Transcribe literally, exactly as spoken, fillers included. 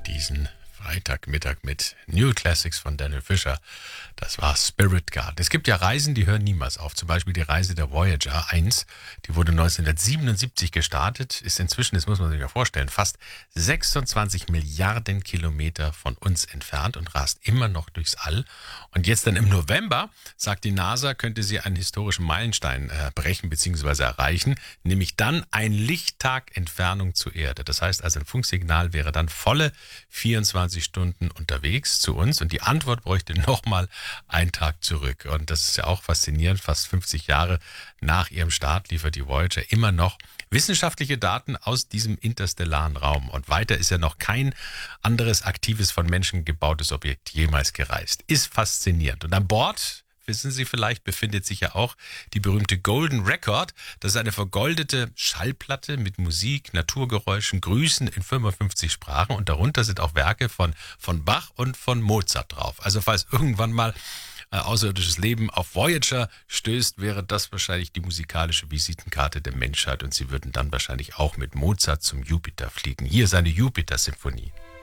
diesen Freitagmittag mit New Classics von Daniel Fischer. Das war Spirit Garden. Es gibt ja Reisen, die hören niemals auf. Zum Beispiel die Reise der Voyager eins. Die wurde neunzehnhundertsiebenundsiebzig gestartet, ist inzwischen, das muss man sich ja vorstellen, fast sechsundzwanzig Milliarden Kilometer von uns entfernt und rast immer noch durchs All. Und jetzt dann im November, sagt die NASA, könnte sie einen historischen Meilenstein äh, brechen bzw. erreichen, nämlich dann ein Lichttag Entfernung zur Erde. Das heißt also, ein Funksignal wäre dann volle vierundzwanzig Stunden unterwegs zu uns und die Antwort bräuchte nochmal einen Tag zurück. Und das ist ja auch faszinierend. Fast fünfzig Jahre nach ihrem Start liefert die Voyager immer noch wissenschaftliche Daten aus diesem interstellaren Raum. Und weiter ist ja noch kein anderes aktives, von Menschen gebautes Objekt jemals gereist. Ist faszinierend. Und an Bord, wissen Sie vielleicht, befindet sich ja auch die berühmte Golden Record. Das ist eine vergoldete Schallplatte mit Musik, Naturgeräuschen, Grüßen in fünfundfünfzig Sprachen. Und darunter sind auch Werke von, von Bach und von Mozart drauf. Also falls irgendwann mal äh, außerirdisches Leben auf Voyager stößt, wäre das wahrscheinlich die musikalische Visitenkarte der Menschheit. Und Sie würden dann wahrscheinlich auch mit Mozart zum Jupiter fliegen. Hier seine Jupiter-Symphonie.